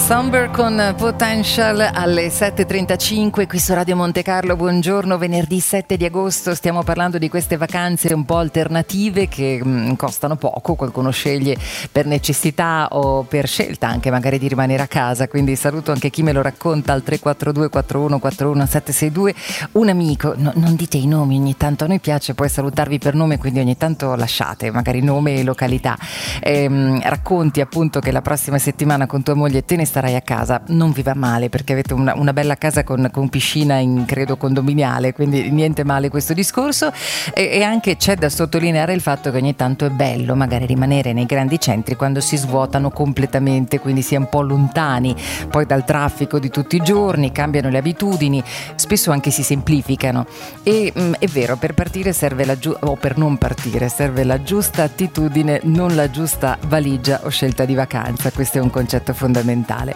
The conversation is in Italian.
Somber con Potential alle 7.35 qui su Radio Monte Carlo. Buongiorno, venerdì 7 di agosto. Stiamo parlando di queste vacanze un po' alternative che costano poco. Qualcuno sceglie per necessità o per scelta anche magari di rimanere a casa. Quindi saluto anche chi me lo racconta al 342 4141 762. Un amico, non dite i nomi, ogni tanto a noi piace poi salutarvi per nome, quindi ogni tanto lasciate magari nome e località. Racconti appunto che la prossima settimana con tua moglie te ne starai a casa. Non vi va male perché avete una bella casa con piscina in credo condominiale, quindi niente male questo discorso. E anche c'è da sottolineare il fatto che ogni tanto è bello magari rimanere nei grandi centri quando si svuotano completamente, quindi si è un po' lontani poi dal traffico di tutti i giorni, cambiano le abitudini, spesso anche si semplificano. E è vero, per partire serve o per non partire serve la giusta attitudine, non la giusta valigia o scelta di vacanza. Questo è un concetto fondamentale.